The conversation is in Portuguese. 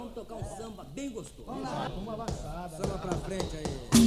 vamos tocar um samba bem gostoso. Vamos lá, vamos avançada. Samba pra frente aí.